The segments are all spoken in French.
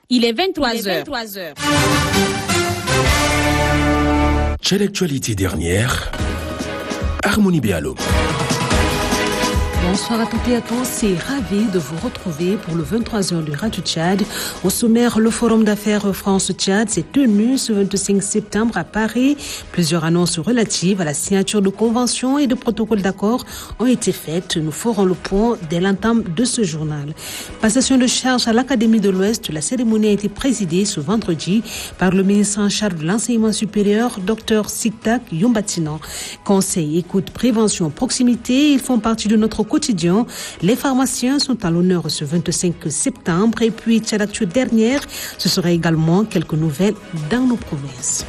Il est 23h. Quelle actualité dernière? Harmonie Béalo. Bonsoir à toutes et à tous et ravi de vous retrouver pour le 23h du Radio Tchad. Au sommaire, le Forum d'affaires France-Tchad s'est tenu ce 25 septembre à Paris. Plusieurs annonces relatives à la signature de conventions et de protocoles d'accord ont été faites. Nous ferons le point dès l'entame de ce journal. Passation de charge à l'Académie de l'Ouest, la cérémonie a été présidée ce vendredi par le ministre en charge de l'enseignement supérieur, Dr Siktak Yombatinan. Conseil, écoute, prévention, proximité, ils font partie de notre quotidien. Les pharmaciens sont à l'honneur ce 25 septembre. Et puis, Tchad Actu dernière, ce sera également quelques nouvelles dans nos provinces.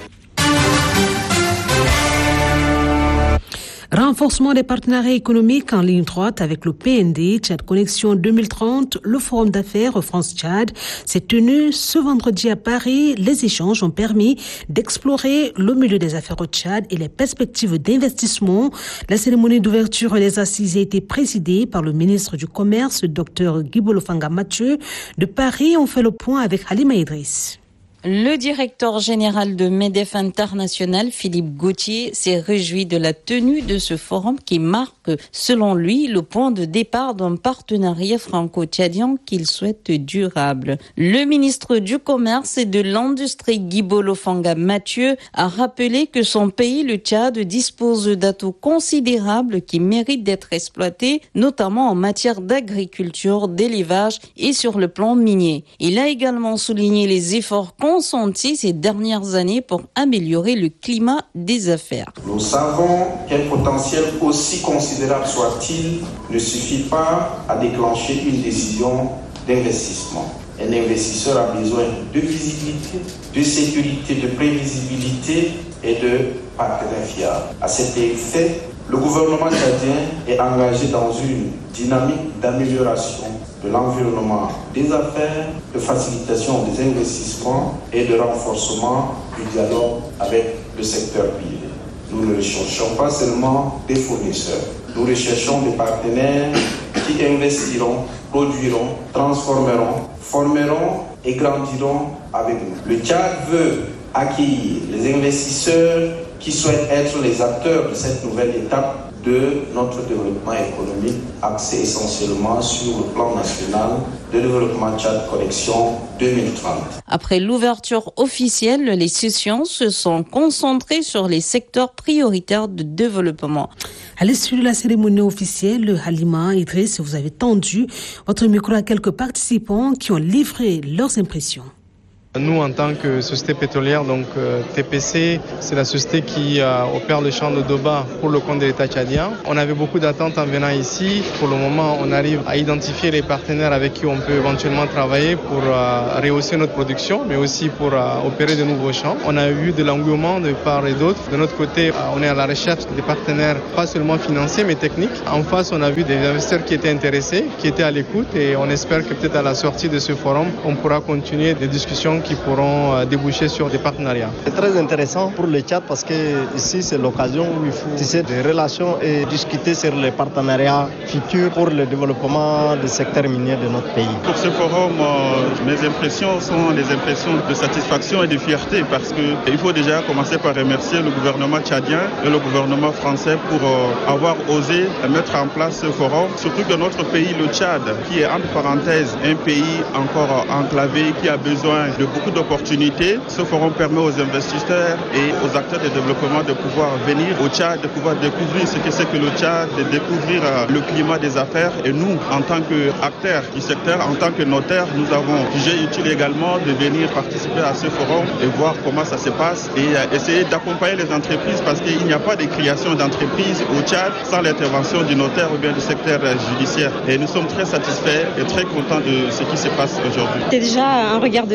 Renforcement des partenariats économiques en ligne droite avec le PND, Tchad Connexion 2030, le Forum d'affaires France-Tchad s'est tenu ce vendredi à Paris. Les échanges ont permis d'explorer le milieu des affaires au Tchad et les perspectives d'investissement. La cérémonie d'ouverture des assises a été présidée par le ministre du Commerce, Dr Guibolofanga Mathieu. De Paris, on fait le point avec Halima Idriss. Le directeur général de MEDEF International, Philippe Gauthier, s'est réjoui de la tenue de ce forum qui marque, selon lui, le point de départ d'un partenariat franco-tchadien qu'il souhaite durable. Le ministre du Commerce et de l'Industrie, Guibolofanga Mathieu, a rappelé que son pays, le Tchad, dispose d'atouts considérables qui méritent d'être exploités, notamment en matière d'agriculture, d'élevage et sur le plan minier. Il a également souligné les efforts consentis ces dernières années pour améliorer le climat des affaires. Nous savons qu'un potentiel aussi considérable soit-il ne suffit pas à déclencher une décision d'investissement. Un investisseur a besoin de visibilité, de sécurité, de prévisibilité et de partenaires fiables. À cet effet, le gouvernement tchadien est engagé dans une dynamique d'amélioration de l'environnement des affaires, de facilitation des investissements et de renforcement du dialogue avec le secteur privé. Nous ne recherchons pas seulement des fournisseurs, nous recherchons des partenaires qui investiront, produiront, transformeront, formeront et grandiront avec nous. Le Tchad veut accueillir les investisseurs qui souhaitent être les acteurs de cette nouvelle étape de notre développement économique, axé essentiellement sur le plan national de développement Tchad Connexion 2030. Après l'ouverture officielle, les sessions se sont concentrées sur les secteurs prioritaires de développement. À l'issue de la cérémonie officielle, Halima Idriss, vous avez tendu votre micro à quelques participants qui ont livré leurs impressions. Nous, en tant que société pétrolière, donc TPC, c'est la société qui opère le champ de Doba pour le compte de l'État tchadien. On avait beaucoup d'attentes en venant ici. Pour le moment, on arrive à identifier les partenaires avec qui on peut éventuellement travailler pour rehausser notre production, mais aussi pour opérer de nouveaux champs. On a eu de l'engouement de part et d'autre. De notre côté, on est à la recherche des partenaires, pas seulement financiers, mais techniques. En face, on a vu des investisseurs qui étaient intéressés, qui étaient à l'écoute, et on espère que peut-être à la sortie de ce forum, on pourra continuer des discussions qui pourront déboucher sur des partenariats. C'est très intéressant pour le Tchad parce que ici c'est l'occasion où il faut tisser des relations et discuter sur les partenariats futurs pour le développement du secteur minier de notre pays. Pour ce forum, mes impressions sont des impressions de satisfaction et de fierté parce qu'il faut déjà commencer par remercier le gouvernement tchadien et le gouvernement français pour avoir osé mettre en place ce forum. Surtout que notre pays, le Tchad, qui est entre parenthèses un pays encore enclavé, qui a besoin de beaucoup d'opportunités. Ce forum permet aux investisseurs et aux acteurs de développement de pouvoir venir au Tchad, de pouvoir découvrir ce que c'est que le Tchad, de découvrir le climat des affaires. Et nous, en tant qu'acteurs du secteur, en tant que notaires, nous avons jugé utile également de venir participer à ce forum et voir comment ça se passe et essayer d'accompagner les entreprises parce qu'il n'y a pas de création d'entreprises au Tchad sans l'intervention du notaire ou bien du secteur judiciaire. Et nous sommes très satisfaits et très contents de ce qui se passe aujourd'hui. C'est déjà un regard de fierté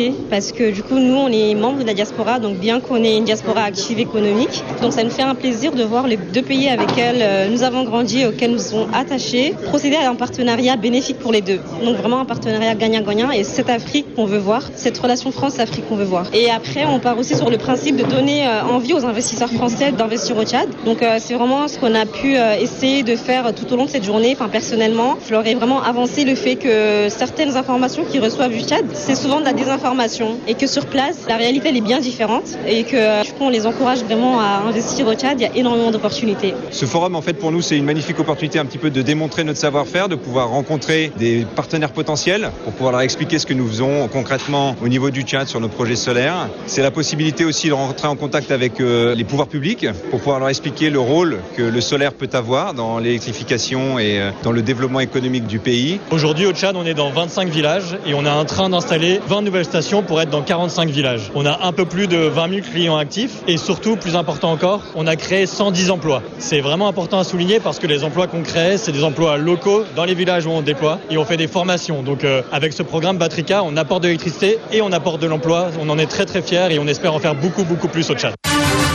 fierté parce que du coup, nous, on est membres de la diaspora, donc bien qu'on ait une diaspora active économique, donc ça nous fait un plaisir de voir les 2 pays avec lesquels nous avons grandi et auxquels nous sommes attachés, procéder à un partenariat bénéfique pour les deux. Donc vraiment un partenariat gagnant-gagnant et cette Afrique qu'on veut voir, cette relation France-Afrique qu'on veut voir. Et après, on part aussi sur le principe de donner envie aux investisseurs français d'investir au Tchad. Donc c'est vraiment ce qu'on a pu essayer de faire tout au long de cette journée. Enfin, personnellement, je leur ai vraiment avancé le fait que certaines informations qu'ils reçoivent du Tchad, c'est souvent de la désinformation et que sur place, la réalité elle est bien différente et que du coup, on les encourage vraiment à investir au Tchad. Il y a énormément d'opportunités. Ce forum, en fait, pour nous, c'est une magnifique opportunité un petit peu de démontrer notre savoir-faire, de pouvoir rencontrer des partenaires potentiels pour pouvoir leur expliquer ce que nous faisons concrètement au niveau du Tchad sur nos projets solaires. C'est la possibilité aussi de rentrer en contact avec les pouvoirs publics pour pouvoir leur expliquer le rôle que le solaire peut avoir dans l'électrification et dans le développement économique du pays. Aujourd'hui, au Tchad, on est dans 25 villages et on a un train d'installer 20 nouvelles stations pour être dans 45 villages. On a un peu plus de 20 000 clients actifs et surtout, plus important encore, on a créé 110 emplois. C'est vraiment important à souligner parce que les emplois qu'on crée, c'est des emplois locaux dans les villages où on déploie et on fait des formations. Donc avec ce programme Batrika, on apporte de l'électricité et on apporte de l'emploi. On en est très très fiers et on espère en faire beaucoup plus au Tchad.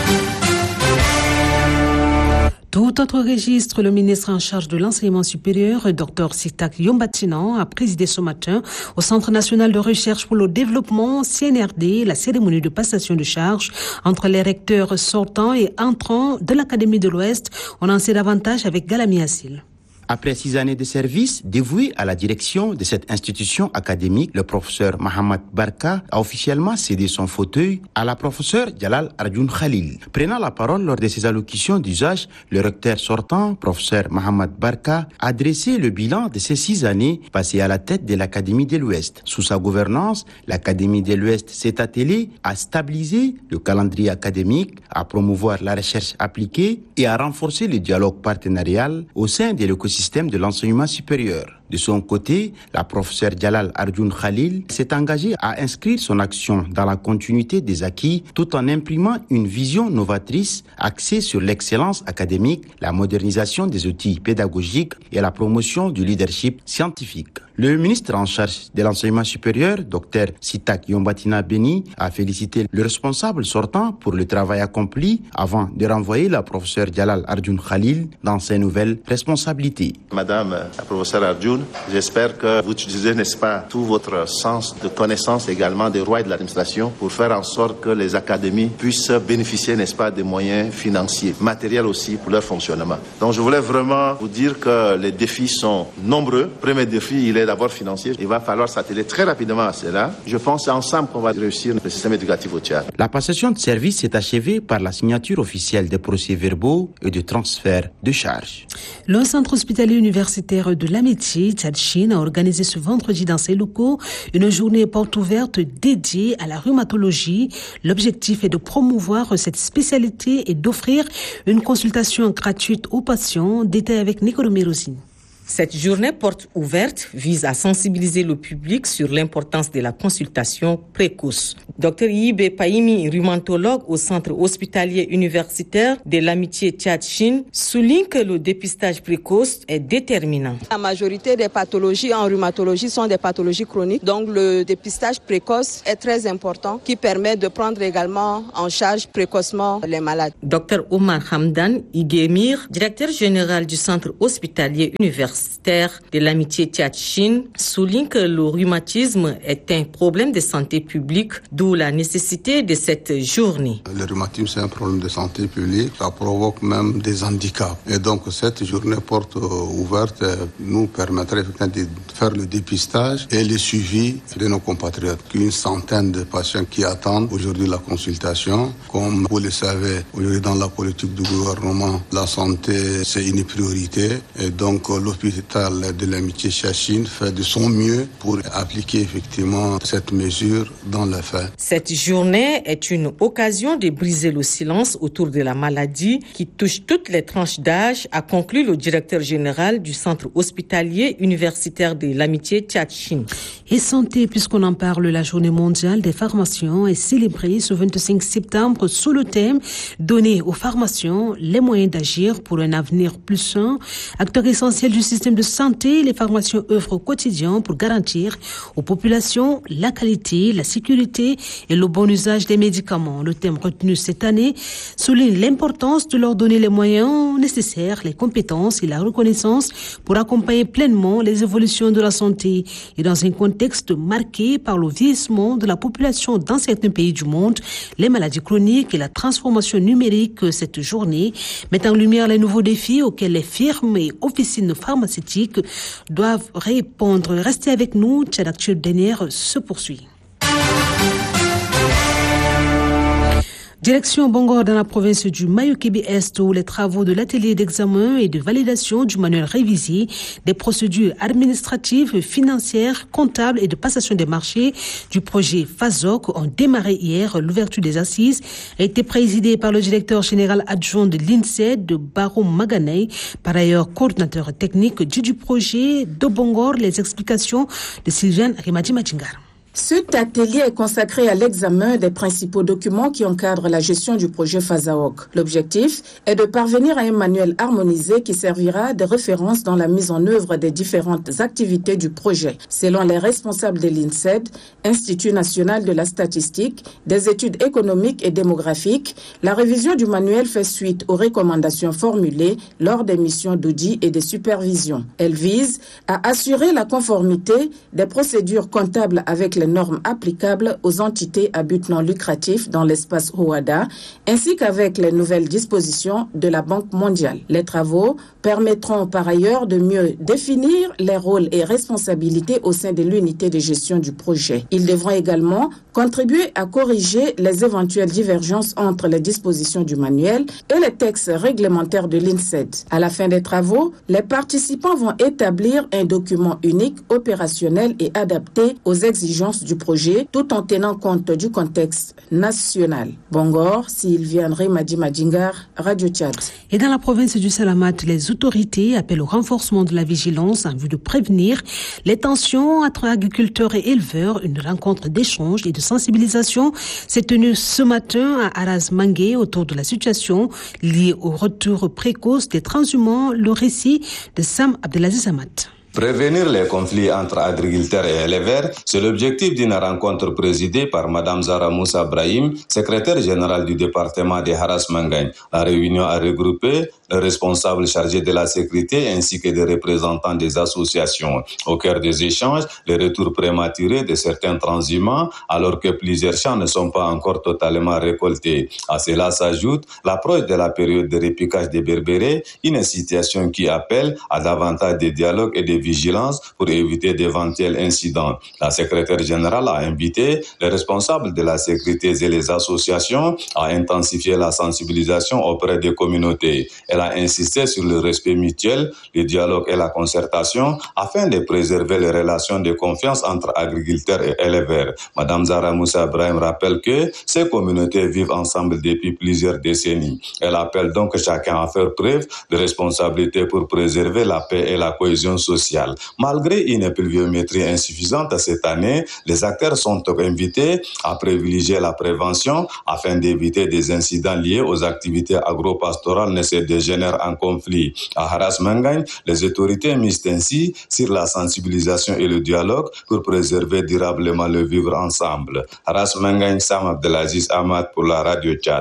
Tout autre registre, le ministre en charge de l'enseignement supérieur, Dr Sitak Yombatinen, a présidé ce matin au Centre national de recherche pour le développement, CNRD, la cérémonie de passation de charge entre les recteurs sortants et entrants de l'Académie de l'Ouest. On en sait davantage avec Galami Assil. Après 6 années de service dévoué à la direction de cette institution académique, le professeur Mohamed Barka a officiellement cédé son fauteuil à la professeure Jalal Arjun Khalil. Prenant la parole lors de ses allocutions d'usage, le recteur sortant, professeur Mohamed Barka, a dressé le bilan de ces 6 années passées à la tête de l'Académie de l'Ouest. Sous sa gouvernance, l'Académie de l'Ouest s'est attelée à stabiliser le calendrier académique, à promouvoir la recherche appliquée et à renforcer le dialogue partenarial au sein de l'écosystème de l'enseignement supérieur. De son côté, la professeure Jalal Arjun Khalil s'est engagée à inscrire son action dans la continuité des acquis tout en imprimant une vision novatrice axée sur l'excellence académique, la modernisation des outils pédagogiques et la promotion du leadership scientifique. Le ministre en charge de l'enseignement supérieur, Dr Sitak Yombatinen Beni, a félicité le responsable sortant pour le travail accompli avant de renvoyer la professeure Jalal Arjun Khalil dans ses nouvelles responsabilités. Madame la professeure Arjun, j'espère que vous utilisez, n'est-ce pas, tout votre sens de connaissance également des rois et de l'administration pour faire en sorte que les académies puissent bénéficier, n'est-ce pas, des moyens financiers, matériels aussi pour leur fonctionnement. Donc je voulais vraiment vous dire que les défis sont nombreux. Le premier défi, il est d'abord financier. Il va falloir s'atteler très rapidement à cela. Je pense ensemble qu'on va réussir le système éducatif au Tchad. La passation de service s'est achevée par la signature officielle des procès-verbaux et de transfert de charges. Le centre hospitalier universitaire de l'amitié Tchad-Chine a organisé ce vendredi dans ses locaux une journée porte ouverte dédiée à la rhumatologie. L'objectif est de promouvoir cette spécialité et d'offrir une consultation gratuite aux patients. Détail avec Nicolo Mérosine. Cette journée porte ouverte vise à sensibiliser le public sur l'importance de la consultation précoce. Dr Yibe Paimi, rhumatologue au centre hospitalier universitaire de l'amitié Tchad-Chine, souligne que le dépistage précoce est déterminant. La majorité des pathologies en rhumatologie sont des pathologies chroniques, donc le dépistage précoce est très important qui permet de prendre également en charge précocement les malades. Dr Omar Hamdan Igemir, directeur général du centre hospitalier universitaire de l'amitié Tchad-Chine, souligne que le rhumatisme est un problème de santé publique, d'où la nécessité de cette journée. Le rhumatisme, c'est un problème de santé publique, ça provoque même des handicaps. Et donc cette journée porte ouverte nous permettrait de faire le dépistage et le suivi de nos compatriotes. Une centaine de patients qui attendent aujourd'hui la consultation. Comme vous le savez, aujourd'hui dans la politique du gouvernement, la santé c'est une priorité et donc l'hôpital de l'amitié Tchad-Chine fait de son mieux pour appliquer effectivement cette mesure dans les faits. Cette journée est une occasion de briser le silence autour de la maladie qui touche toutes les tranches d'âge, a conclu le directeur général du centre hospitalier universitaire de l'amitié Tchad-Chine. Et santé, puisqu'on en parle, la journée mondiale des pharmaciens est célébrée ce 25 septembre sous le thème « Donner aux pharmaciens les moyens d'agir pour un avenir plus sain ». Acteur essentiel du système système de santé, les pharmaciens œuvrent au quotidien pour garantir aux populations la qualité, la sécurité et le bon usage des médicaments. Le thème retenu cette année souligne l'importance de leur donner les moyens nécessaires, les compétences et la reconnaissance pour accompagner pleinement les évolutions de la santé. Et dans un contexte marqué par le vieillissement de la population dans certains pays du monde, les maladies chroniques et la transformation numérique, cette journée met en lumière les nouveaux défis auxquels les firmes et officines pharmaceutiques doivent répondre. Restez avec nous, Tchad Actu dernière se poursuit. Direction Bongor dans la province du Mayo-Kébé-Est où les travaux de l'atelier d'examen et de validation du manuel révisé des procédures administratives, financières, comptables et de passation des marchés du projet FASOC ont démarré hier. L'ouverture des assises a été présidée par le directeur général adjoint de l'INSED, de Baro Maganay, par ailleurs coordinateur technique du projet de Bongor. Les explications de Sylviane Rimadi-Madjingar. Cet atelier est consacré à l'examen des principaux documents qui encadrent la gestion du projet FASAOC. L'objectif est de parvenir à un manuel harmonisé qui servira de référence dans la mise en œuvre des différentes activités du projet. Selon les responsables de l'INSED, Institut national de la statistique, des études économiques et démographiques, la révision du manuel fait suite aux recommandations formulées lors des missions d'audit et de supervision. Elle vise à assurer la conformité des procédures comptables avec les normes applicables aux entités à but non lucratif dans l'espace OADA, ainsi qu'avec les nouvelles dispositions de la Banque mondiale. Les travaux permettront par ailleurs de mieux définir les rôles et responsabilités au sein de l'unité de gestion du projet. Ils devront également contribuer à corriger les éventuelles divergences entre les dispositions du manuel et les textes réglementaires de l'INSED. À la fin des travaux, les participants vont établir un document unique, opérationnel et adapté aux exigences du projet, tout en tenant compte du contexte national. Bongor, Sylviane Rimadi-Madjingar, Radio Tchad. Et dans la province du Salamat, les autorités appellent au renforcement de la vigilance en vue de prévenir les tensions entre agriculteurs et éleveurs. Une rencontre d'échange et de sensibilisation s'est tenue ce matin à Aras-Mangué autour de la situation liée au retour précoce des transhumants. Le récit de Sam Abdelaziz Amat. Prévenir les conflits entre agriculteurs et éleveurs, c'est l'objectif d'une rencontre présidée par Mme Zara Moussa Brahim, secrétaire générale du département des Haras-Mangagne. La réunion a regroupé les responsables chargés de la sécurité ainsi que des représentants des associations. Au cœur des échanges, les retours prématurés de certains transhumants alors que plusieurs champs ne sont pas encore totalement récoltés. À cela s'ajoute l'approche de la période de repiquage des berbérés, une situation qui appelle à davantage de dialogue et de vigilance pour éviter d'éventuels incidents. La secrétaire générale a invité les responsables de la sécurité et les associations à intensifier la sensibilisation auprès des communautés. Elle a insisté sur le respect mutuel, le dialogue et la concertation afin de préserver les relations de confiance entre agriculteurs et éleveurs. Madame Zara Moussa Ibrahim rappelle que ces communautés vivent ensemble depuis plusieurs décennies. Elle appelle donc chacun à faire preuve de responsabilité pour préserver la paix et la cohésion sociale. Malgré une pluviométrie insuffisante cette année, les acteurs sont invités à privilégier la prévention afin d'éviter des incidents liés aux activités agro-pastorales ne se dégénèrent en conflit. À Haras-Mangagne, les autorités misent ainsi sur la sensibilisation et le dialogue pour préserver durablement le vivre ensemble. Haras-Mangagne, Sam Abdelaziz Ahmad pour la Radio Tchad.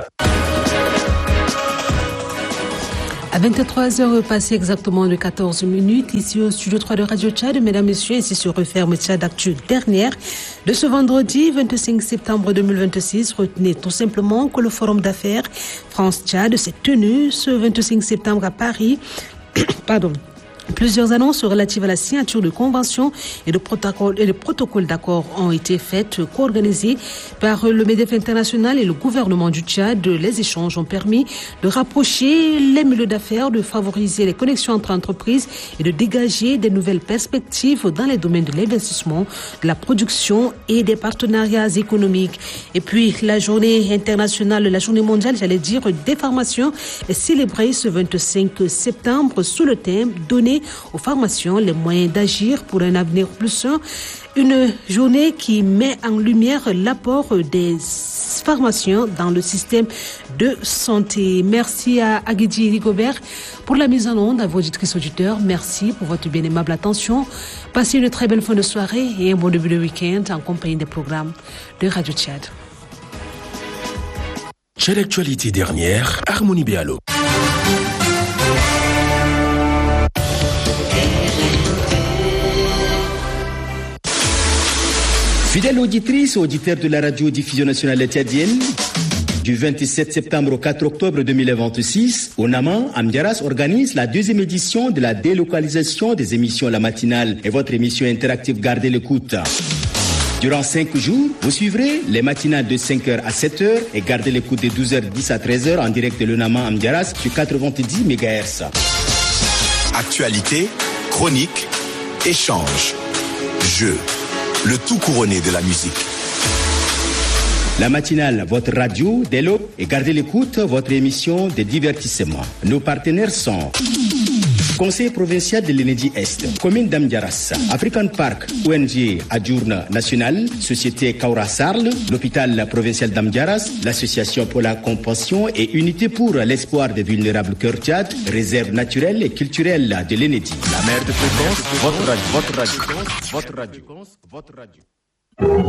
À 23h passé exactement de 14 minutes, ici au studio 3 de Radio Tchad, mesdames, messieurs, ici sur Referme Tchad Actu dernière de ce vendredi 25 septembre 2026. Retenez tout simplement que le forum d'affaires France-Tchad s'est tenu ce 25 septembre à Paris. Plusieurs annonces relatives à la signature de conventions et de protocoles d'accord ont été faites, co-organisées par le MEDEF international et le gouvernement du Tchad. Les échanges ont permis de rapprocher les milieux d'affaires, de favoriser les connexions entre entreprises et de dégager des nouvelles perspectives dans les domaines de l'investissement, de la production et des partenariats économiques. Et puis, la journée internationale, la journée mondiale, des pharmaciens est célébrée ce 25 septembre sous le thème « Donner donner aux pharmaciens les moyens d'agir pour un avenir plus sain. Une journée qui met en lumière l'apport des pharmaciens dans le système de santé. Merci à Aguidi Rigobert pour la mise en onde, à vos auditrices auditeurs. Merci pour votre bien aimable attention. Passez une très belle fin de soirée et un bon début de week-end en compagnie des programmes de Radio Tchad. Tchad Actualité dernière, Harmonie Béalo. Fidèles auditrices et auditeurs de la radio-diffusion nationale tchadienne, du 27 septembre au 4 octobre 2026, au Naman, Amdiaras organise la deuxième édition de la délocalisation des émissions La Matinale et votre émission interactive Gardez l'écoute. Durant 5 jours, vous suivrez les matinales de 5h à 7h et Gardez l'écoute de 12h10 à 13h en direct de Le Naman Amdiaras sur 90 MHz. Actualité, chronique, échange, jeu. Le tout couronné de la musique. La matinale, votre radio, développe et Gardez l'écoute, votre émission de divertissement. Nos partenaires sont Conseil provincial de l'Énédie Est, Commune d'Amdiaras, African Park, ONG Adjourne National, Société Kaura Sarl, l'Hôpital provincial d'Amdiaras, l'Association pour la compassion et Unité pour l'espoir des vulnérables Cœur Tchad, Réserve naturelle et culturelle de l'Énédie. La mère de fréquence, votre radio, votre radio, votre radio, votre radio.